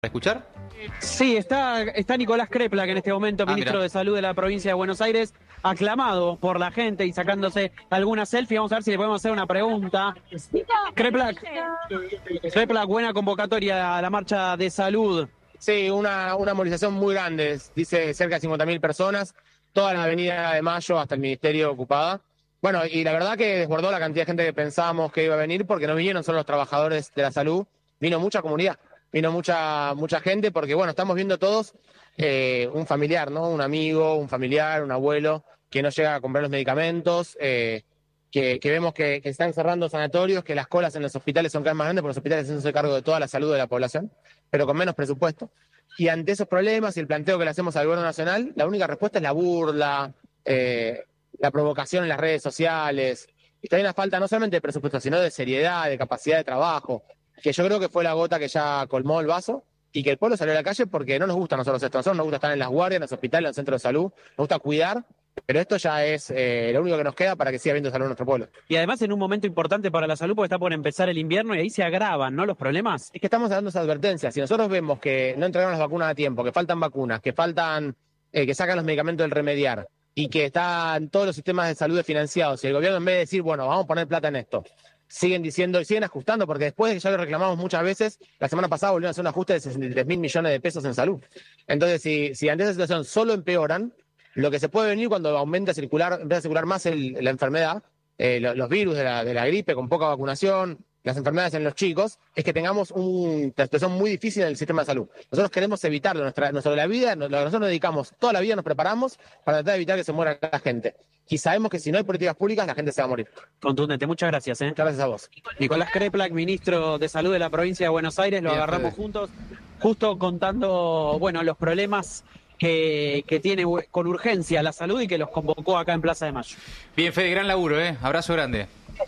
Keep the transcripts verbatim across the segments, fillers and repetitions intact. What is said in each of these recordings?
¿Escuchar? Sí, está, está Nicolás Kreplak en este momento, Ah, ministro mirá. de Salud de la provincia de Buenos Aires, aclamado por la gente y sacándose alguna selfie. Vamos a ver si le podemos hacer una pregunta. Kreplak, Kreplak, buena convocatoria a la marcha de salud. Sí, una, una movilización muy grande, dice cerca de cincuenta mil personas, toda la avenida de Mayo hasta el Ministerio ocupada. Bueno, y la verdad que desbordó la cantidad de gente que pensábamos que iba a venir, porque no vinieron solo los trabajadores de la salud, vino mucha comunidad, vino mucha, mucha gente, porque bueno, estamos viendo todos eh, un familiar, ¿no? Un amigo, un familiar, un abuelo, que no llega a comprar los medicamentos, eh, que, que vemos que, que están cerrando sanatorios, que las colas en los hospitales son cada vez más grandes, porque los hospitales haciéndose cargo de toda la salud de la población, pero con menos presupuesto. Y ante esos problemas y el planteo que le hacemos al gobierno nacional, la única respuesta es la burla, eh, la provocación en las redes sociales, y también la falta no solamente de presupuesto, sino de seriedad, de capacidad de trabajo, que yo creo que fue la gota que ya colmó el vaso, y que el pueblo salió a la calle porque no nos gusta a nosotros esto, a nosotros nos gusta estar en las guardias, en los hospitales, en los centros de salud, nos gusta cuidar, pero esto ya es eh, lo único que nos queda para que siga habiendo salud en nuestro pueblo. Y además en un momento importante para la salud, porque está por empezar el invierno y ahí se agravan, ¿no?, los problemas. Es que estamos dando esas advertencias. Si nosotros vemos que no entregaron las vacunas a tiempo, que faltan vacunas, que faltan, eh, que sacan los medicamentos del remediar y que están todos los sistemas de salud desfinanciados, y el gobierno en vez de decir, bueno, vamos a poner plata en esto, siguen diciendo y siguen ajustando, porque después de que ya lo reclamamos muchas veces, la semana pasada volvieron a hacer un ajuste de sesenta y tres mil millones de pesos en salud. Entonces, si, si ante esa situación solo empeoran, lo que se puede venir cuando aumenta a circular, empieza a circular más el, la enfermedad, eh, los, los virus de la, de la gripe con poca vacunación, las enfermedades en los chicos, es que tengamos un, una situación muy difícil en el sistema de salud. Nosotros queremos evitarlo, nuestra, nuestra la vida, lo que nosotros nos dedicamos, toda la vida nos preparamos para tratar de evitar que se muera la gente. Y sabemos que si no hay políticas públicas, la gente se va a morir. Contundente, muchas gracias. ¿eh? Muchas gracias a vos. Nicolás Kreplak, ministro de Salud de la provincia de Buenos Aires, lo Bien, agarramos Fede. juntos, justo contando, bueno, los problemas que, que tiene con urgencia la salud y que los convocó acá en Plaza de Mayo. Bien, Fede, gran laburo, ¿eh? Abrazo grande.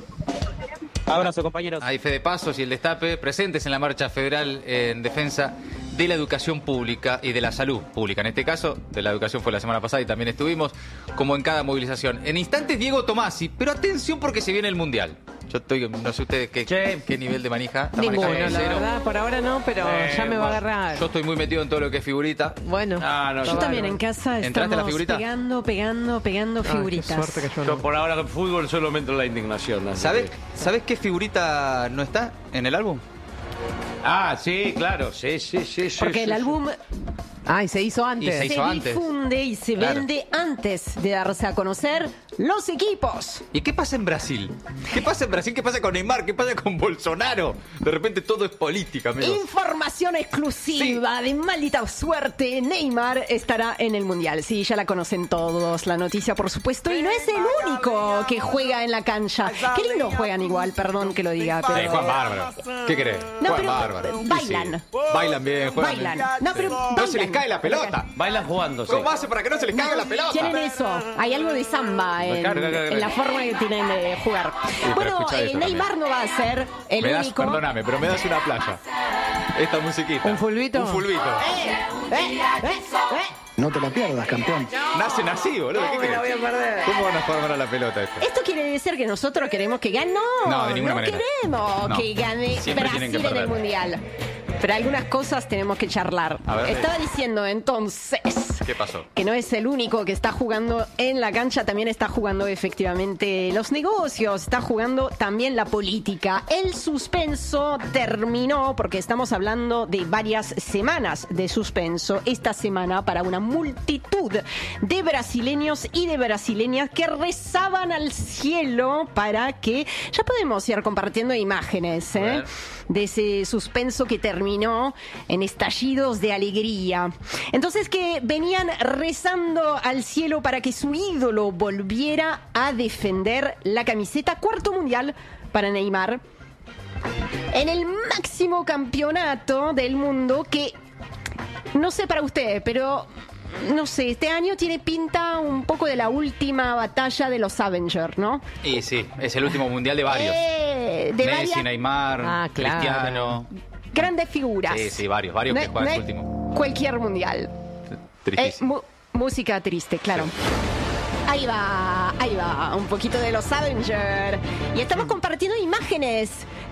Abrazo, compañeros. Ahí Fede Pasos y el Destape, presentes en la marcha federal en defensa de la educación pública y de la salud pública. En este caso, de la educación fue la semana pasada y también estuvimos, como en cada movilización. En instantes, Diego Tomasi, pero atención porque se viene el Mundial. Yo estoy, no sé ustedes qué, Che. qué nivel de manija. ¿Está Ninguno, manejando la cero? verdad, por ahora no, pero Eh, ya me va a bueno, agarrar. Yo estoy muy metido en todo lo que es figurita. Bueno, Ah, no, yo yo- también en casa ¿Entraste a la estamos figurita? pegando, pegando, pegando figuritas. Yo por ahora en fútbol solo me entra la indignación. así ¿Sabes, que- ¿Sabes qué figurita no está en el álbum? Ah, sí, claro, sí, sí, sí. sí, Porque sí, el sí. álbum Ay, se hizo antes. Y se se hizo antes. difunde y se Claro. vende antes de darse a conocer los equipos. ¿Y qué pasa en Brasil? ¿Qué pasa en Brasil? ¿Qué pasa con Neymar? ¿Qué pasa con Bolsonaro? De repente todo es política, amigos. Información exclusiva de maldita suerte. Neymar estará en el Mundial. Sí, ya la conocen todos, la noticia, por supuesto. Y no es el único que juega en la cancha. Qué lindo juegan igual, perdón que lo diga, Eh, pero... Juan Bárbaro. ¿Qué querés? No, Juan pero Bárbaro. bailan. Sí, sí. Bailan bien, juegan Bailan. bien. No, pero No se les bailan. cae la pelota. Bailan jugando, sí. ¿Cómo hace para que no se les caiga la pelota? Tienen eso, hay algo de samba en, Claro, claro, claro. en la forma que tienen de jugar. pero Bueno, escucha eh, esto Neymar también. no va a ser el Me das, único. perdóname, pero me das una playa. Esta musiquita. ¿Un fulbito? Un fulbito. Eh, eh, eh, eh. No te la pierdas, campeón. Nacen así, boludo. ¿Qué querés? ¿Cómo van a jugar a la pelota esto? Esto quiere decir que nosotros queremos que gane. No, No, de ninguna no manera. queremos No. que gane Siempre tienen que Brasil en el perder. Mundial. Pero algunas cosas tenemos que charlar. A ver. Estaba diciendo entonces ¿Qué pasó? que no es el único que está jugando en la cancha, también está jugando efectivamente los negocios, está jugando también la política. El suspenso terminó porque estamos hablando de varias semanas de suspenso esta semana para una multitud de brasileños y de brasileñas que rezaban al cielo para que ya podemos ir compartiendo imágenes, ¿eh? Bueno. de ese suspenso que terminó en estallidos de alegría. Entonces que venían rezando al cielo para que su ídolo volviera a defender la camiseta. Cuarto mundial para Neymar en el máximo campeonato del mundo que, no sé para ustedes, pero... No sé, este año tiene pinta un poco de la última batalla de los Avengers, ¿no? Y sí, es el último mundial de varios. Eh, de Messi, varias Neymar, Ah, claro. Cristiano. grandes figuras. Sí, sí, varios, varios No que es- juegan no su es último. Cualquier mundial. Eh, Tristísimo. mu- música triste, claro. Ahí va, ahí va, un poquito de los Avengers. Y estamos compartiendo imágenes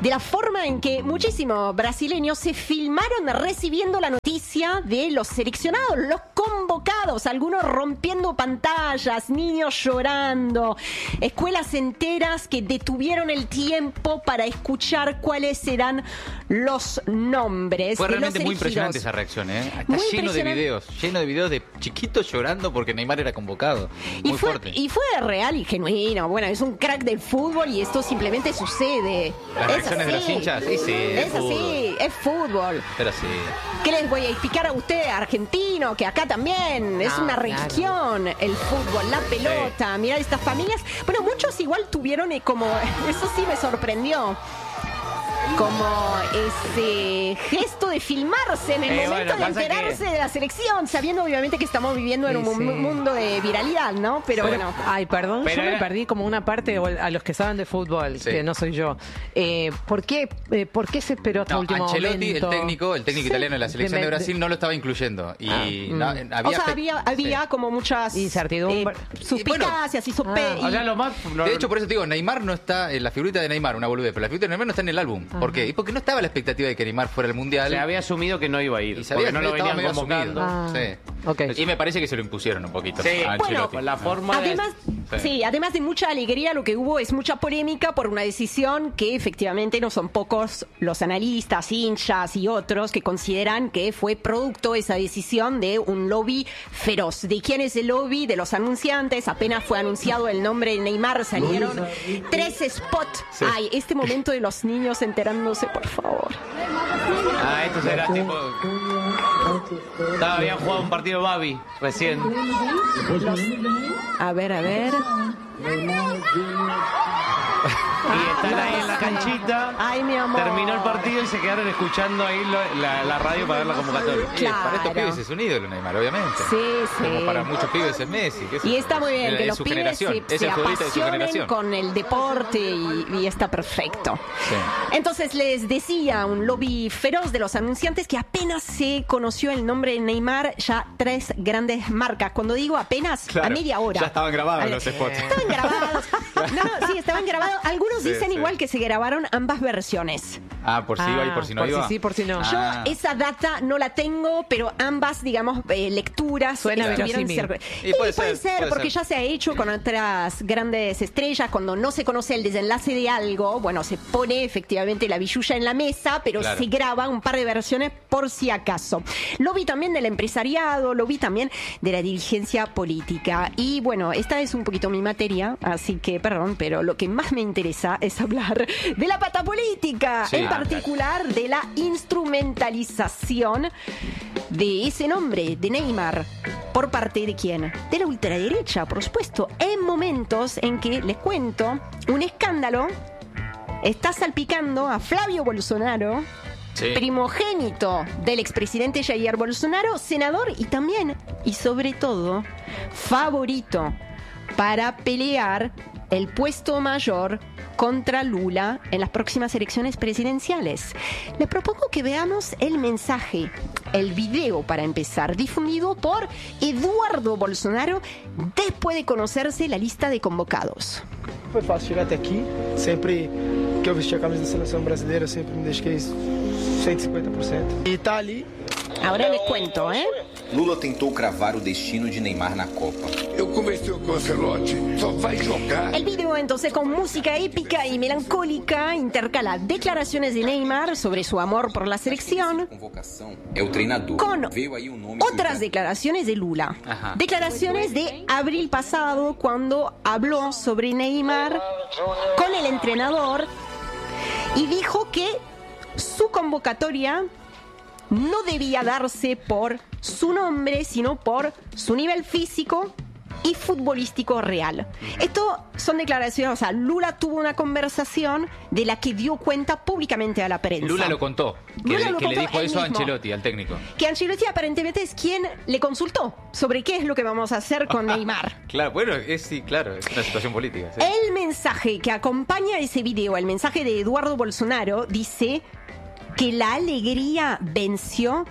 de la forma en que muchísimos brasileños se filmaron recibiendo la noticia de los seleccionados, los convocados, algunos rompiendo pantallas, niños llorando, escuelas enteras que detuvieron el tiempo para escuchar cuáles serán los nombres. Fue de realmente los muy elegidos. impresionante esa reacción, ¿eh? Está Muy lleno de impresionante. videos, lleno de videos de chiquitos llorando porque Neymar era convocado. Y Muy fue, fuerte. y fue real y genuino. Bueno, es un crack del fútbol y esto simplemente sucede. Las Es reacciones de los así. hinchas, sí, sí, es Es así, es fútbol. Pero sí. ¿Qué les voy a explicar a usted, argentino? Que acá también es No, una claro. religión, el fútbol, la pelota. Mirá estas familias. Bueno, muchos igual tuvieron eh, como, eso sí me sorprendió, como ese gesto de filmarse en el Eh, momento bueno, de pasa enterarse que- de la selección, sabiendo obviamente que estamos viviendo en Sí, un mu- sí. mundo de viralidad, ¿no? Pero Pero- bueno. Ay, perdón, Pero yo me era- perdí como una parte, o a los que saben de fútbol, Sí. que no soy yo. Eh, ¿por, qué, eh, ¿Por qué se esperó hasta No, último Ancelotti, momento? el técnico, el técnico Sí. italiano de la selección de, me- Brasil, no lo estaba incluyendo. Y no, había, O sea, pe- había, había sí. como muchas Incertidumbre. eh, suspicacias y sope... Ah, y- O sea, lo más... lo- De hecho, por eso te digo, Neymar no está, en la figurita de Neymar, una boludez, pero la figurita de Neymar no está en el álbum. ¿Por qué? Y porque no estaba la expectativa de que Neymar fuera al Mundial. se había asumido que no iba a ir. y se había, porque no lo estaba venían medio convocando. asumido. Ah, Sí. ok. Y me parece que se lo impusieron un poquito Sí. a Bueno, Ancelotti. Con la forma de- Además, Sí. sí, además de mucha alegría, lo que hubo es mucha polémica por una decisión que efectivamente no son pocos los analistas, hinchas y otros que consideran que fue producto esa decisión de un lobby feroz. ¿De quién es el lobby? De los anunciantes. Apenas fue anunciado el nombre de Neymar, salieron tres spots. Ay, este momento de los niños enterándose, por favor. Ah, esto será tipo... Estaba, habían jugado un partido de Babi recién. A ver, a ver. Y están ahí en la canchita. Ay, mi amor. Terminó el partido y se quedaron escuchando ahí lo- la, la radio para ver la convocatoria. Sí, para estos Claro. pibes es un ídolo Neymar, obviamente. Sí, sí. Como para muchos pibes es Messi. qué sé Y yo. está muy bien Es que de los su pibes generación. se, Es se el futbolista de su apasionen generación. con el deporte y, y está perfecto. Sí. Entonces les decía, un lobby feroz de los anunciantes que apenas se conoció el nombre de Neymar, ya tres grandes marcas. Cuando digo apenas, Claro, a media hora. ya estaban grabados Al- los spots. Estaban grabados. No, no, sí, estaban grabados. Algunos Sí, dicen sí. igual que se grabaron ambas versiones. Ah, por si iba y por si no por iba. si sí, por si no. Ah. Yo esa data no la tengo, pero ambas, digamos, eh, lecturas Suena estuvieron verosímil. cer- Y Y puede puede, ser, ser, puede porque ser. ya se ha hecho con otras grandes estrellas. Cuando no se conoce el desenlace de algo, bueno, se pone efectivamente la billulla en la mesa, pero Claro. se graba un par de versiones por si acaso. Lo vi también del empresariado, lo vi también de la dirigencia política. Y bueno, esta es un poquito mi materia, así que perdón, pero lo que más me interesa es hablar de la pata política, Sí. en Ah, particular de la instrumentalización de ese nombre, de Neymar. ¿Por parte de quién? De la ultraderecha, por supuesto. En momentos en que, les cuento, un escándalo está salpicando a Flavio Bolsonaro, Sí. primogénito del expresidente Jair Bolsonaro, senador y también, y sobre todo, favorito para pelear el puesto mayor contra Lula en las próximas elecciones presidenciales. Le propongo que veamos el mensaje, el video para empezar, difundido por Eduardo Bolsonaro después de conocerse la lista de convocados. Foi fácil chegar até aqui. Sempre que eu vesti a camisa da seleção brasileira, sempre me dediquei cento e cinquenta por ciento. E tá ali. Ahora les cuento, ¿eh? Lula tentou cravar o destino de Neymar na Copa. Eu conversei com o Ancelotti, só vai jogar. El video entonces con música épica y melancólica intercala declaraciones de Neymar sobre su amor por la selección Convocação é o treinador. con Veio aí o nome otras declaraciones de Lula. Ajá. Declaraciones de abril pasado cuando habló sobre Neymar con el entrenador y dijo que su convocatoria no debía darse por su nombre, sino por su nivel físico y futbolístico real. Esto son declaraciones, o sea, Lula tuvo una conversación de la que dio cuenta públicamente a la prensa. Lula lo contó. Que, Lula le, lo que le contó dijo él eso a mismo. Ancelotti, al técnico. Que Ancelotti aparentemente es quien le consultó sobre qué es lo que vamos a hacer con Neymar. Claro, bueno, es sí, claro, es una situación política. sí. El mensaje que acompaña ese video, el mensaje de Eduardo Bolsonaro, dice que la alegría venció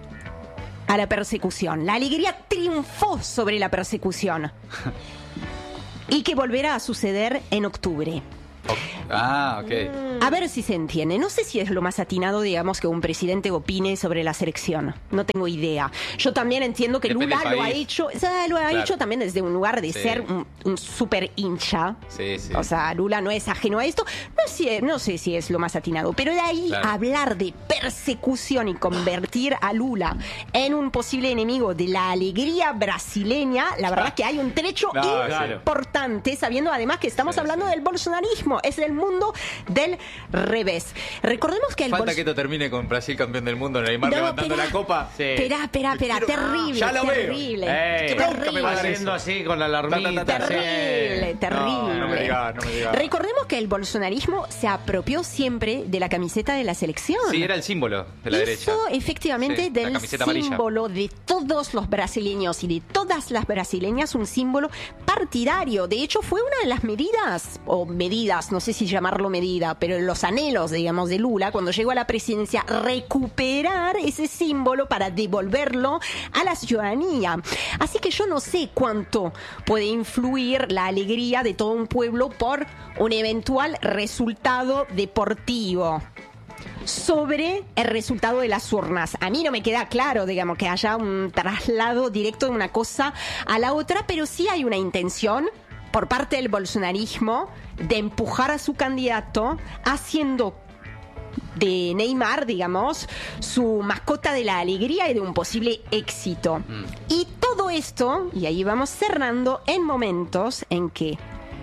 a la persecución. La alegría triunfó sobre la persecución. Y que volverá a suceder en octubre. Ah, ok. A ver si se entiende. No sé si es lo más atinado, digamos, que un presidente opine sobre la selección. No tengo idea. Yo también entiendo que Depende Lula del lo ha país. hecho, o sea, lo ha Claro. hecho también desde un lugar de Sí. ser un, un súper hincha. Sí, sí. O sea, Lula no es ajeno a esto. No sé, no sé si es lo más atinado, pero de ahí Claro. hablar de persecución y convertir a Lula en un posible enemigo de la alegría brasileña, la verdad que hay un trecho No, claro. importante, sabiendo además que estamos Sí, hablando sí. del bolsonarismo, es el mundo del revés. Recordemos que el Falta Bolso- que esto termine con Brasil campeón del mundo, Neymar No, levantando espera. la copa. Sí. Espera, espera, espera, Quiero- terrible, Ya lo veo. terrible. Ey, Que nunca me va a dar haciendo eso. así con la alarmita. Ta, ta, ta, ta. Terrible, sí. terrible. No, no me digas, no me digas. Recordemos que el bolsonarismo se apropió siempre de la camiseta de la selección. Sí, era el símbolo de la Hizo derecha. efectivamente Sí, la del camiseta amarilla. símbolo de todos los brasileños y de todas las brasileñas un símbolo partidario. De hecho, fue una de las medidas, o medidas, no sé si llamarlo medida, pero los anhelos, digamos, de Lula, cuando llegó a la presidencia, recuperar ese símbolo para devolverlo a la ciudadanía. Así que yo no sé cuánto puede influir la alegría de todo un pueblo por un eventual resultado deportivo sobre el resultado de las urnas. A mí no me queda claro, digamos, que haya un traslado directo de una cosa a la otra, pero sí hay una intención por parte del bolsonarismo de empujar a su candidato haciendo de Neymar, digamos, su mascota de la alegría y de un posible éxito. Mm. Y todo esto, y ahí vamos cerrando, en momentos en que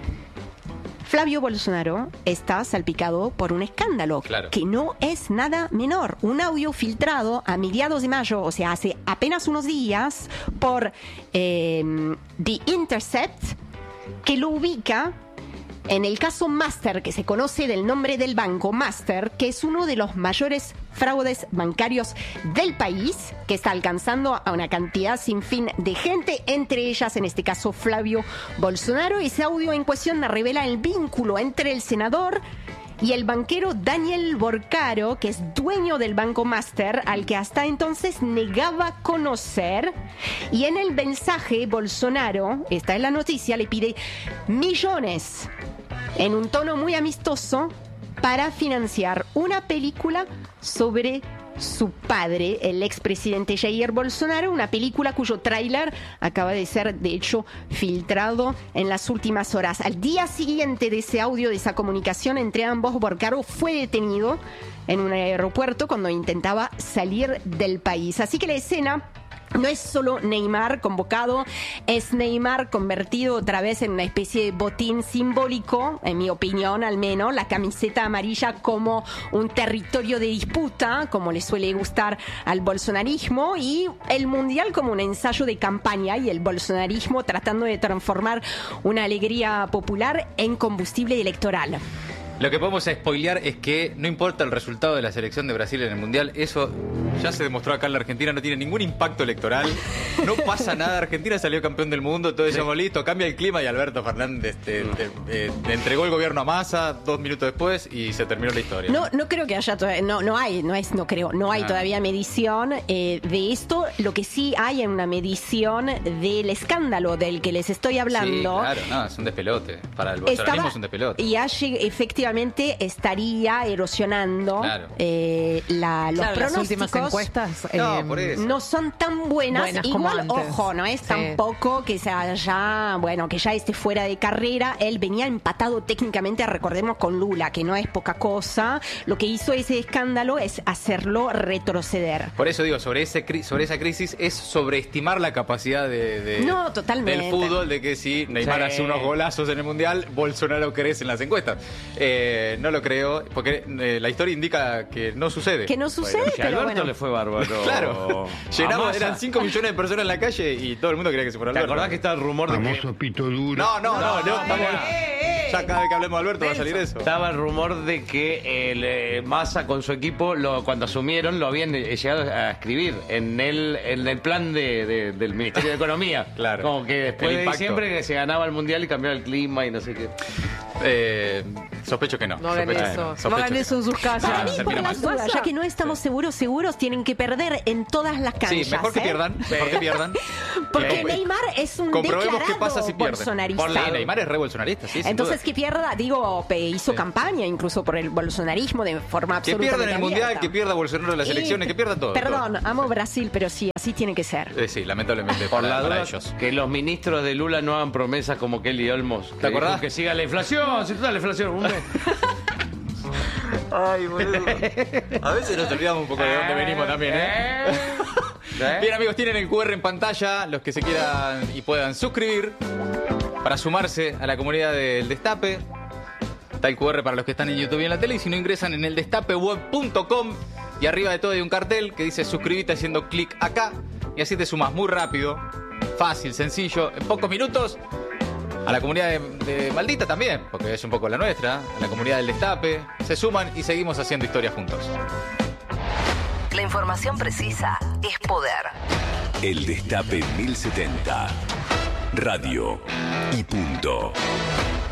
Flavio Bolsonaro está salpicado por un escándalo Claro. que no es nada menor. Un audio filtrado a mediados de mayo, o sea, hace apenas unos días, por eh, The Intercept, que lo ubica en el caso Master, que se conoce del nombre del banco Master, que es uno de los mayores fraudes bancarios del país, que está alcanzando a una cantidad sin fin de gente, entre ellas, en este caso, Flavio Bolsonaro. Ese audio en cuestión revela el vínculo entre el senador y el banquero Daniel Borcaro, que es dueño del Banco Master, al que hasta entonces negaba conocer. Y en el mensaje, Bolsonaro, está en la noticia, le pide millones, en un tono muy amistoso, para financiar una película sobre su padre, el expresidente Jair Bolsonaro, una película cuyo tráiler acaba de ser, de hecho, filtrado en las últimas horas. Al día siguiente de ese audio, de esa comunicación entre ambos, Borcaro fue detenido en un aeropuerto cuando intentaba salir del país. Así que la escena no es solo Neymar convocado, es Neymar convertido otra vez en una especie de botín simbólico, en mi opinión al menos, la camiseta amarilla como un territorio de disputa, como le suele gustar al bolsonarismo, y el mundial como un ensayo de campaña, y el bolsonarismo tratando de transformar una alegría popular en combustible electoral. Lo que podemos spoilear es que no importa el resultado de la selección de Brasil en el Mundial, eso ya se demostró acá en la Argentina, no tiene ningún impacto electoral, no pasa nada, Argentina salió campeón del mundo, todo eso listo, cambia el clima y Alberto Fernández te, te- eh, te entregó el gobierno a Massa dos minutos después y se terminó la historia. No, no creo que haya todavía, no, no hay, no es, no creo, no hay Ah. todavía medición eh, de esto. Lo que sí hay es una medición del escándalo del que les estoy hablando. Sí, claro, no, es un despelote, para el bolsonarismo Estaba- es un despelote. y allí efectivamente estaría erosionando Claro. eh, la, los Claro, las pronósticos. últimas encuestas No, eh, por eso. No son tan buenas, Buenas como igual, antes. ojo, no es Sí. tampoco que sea ya, bueno, que ya esté fuera de carrera. Él venía empatado técnicamente, recordemos, con Lula, que no es poca cosa. Lo que hizo ese escándalo es hacerlo retroceder. Por eso digo, sobre ese cri- sobre esa crisis es sobreestimar la capacidad de, de- No, totalmente. del fútbol, de que si Neymar Sí. hace unos golazos en el Mundial, Bolsonaro crece en las encuestas. Eh, no lo creo, porque eh, la historia indica que no sucede. Que no sucede, Si a pero Alberto bueno. le fue bárbaro. Claro, A llenamos, Massa. eran cinco millones de personas en la calle y todo el mundo quería que se fuera ¿Te Alberto. acordás que está el rumor de que Famoso pito duro. No, no, no, no, estamos- ya cada vez que hablemos de Alberto va a salir eso. estaba el rumor de que el eh, Massa con su equipo, lo, cuando asumieron, lo habían eh, llegado a escribir en el, en el plan de, de- del Ministerio de Economía. Claro. Como que después El de impacto. diciembre que se ganaba el Mundial y cambiaba el clima y no sé qué. Eh, sospecho que no. No hagan Sospecho- eso. sospecho No hagan que eso en sus casas. Ah, Para mí, se por termina las mal. dudas, ya que no estamos seguros, seguros, tienen que perder en todas las canchas. Sí, mejor que ¿eh? pierdan, mejor que pierdan. Porque Eh, Neymar es un comprobemos declarado qué pasa si pierden. bolsonarista. Por ley, Neymar es re bolsonarista, sí, sin Entonces, es que pierda, digo, pe- hizo Sí. campaña incluso por el bolsonarismo de forma Que absolutamente pierdan el Mundial, abierta. que pierda Bolsonaro las Y- elecciones, que pierda todo. Perdón, todo. amo Brasil, pero sí, así tiene que ser. Eh, sí, lamentablemente Por para, la para duda, ellos. que los ministros de Lula no hagan promesas como Kelly Olmos. Que ¿Te acordás? dijo que siga la inflación, si tú das la inflación, un mes. Ay, boludo. A veces nos olvidamos un poco de dónde venimos también, ¿eh? ¿Eh? Bien, amigos, tienen el cu erre en pantalla, los que se quieran y puedan suscribir para sumarse a la comunidad del Destape. Está el cu erre para los que están en YouTube y en la tele, y si no, ingresan en el destape web punto com y arriba de todo hay un cartel que dice suscríbete haciendo clic acá y así te sumas muy rápido, fácil, sencillo, en pocos minutos a la comunidad de, de Maldita también, porque es un poco la nuestra, a la comunidad del Destape, se suman y seguimos haciendo historias juntos. La información precisa es poder. El Destape mil setenta. Radio y punto.